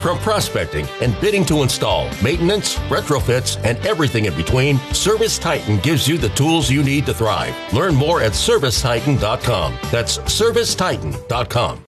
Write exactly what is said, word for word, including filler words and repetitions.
From prospecting and bidding to install, maintenance, retrofits, and everything in between, Service Titan gives you the tools you need to thrive. Learn more at service titan dot com. That's service titan dot com.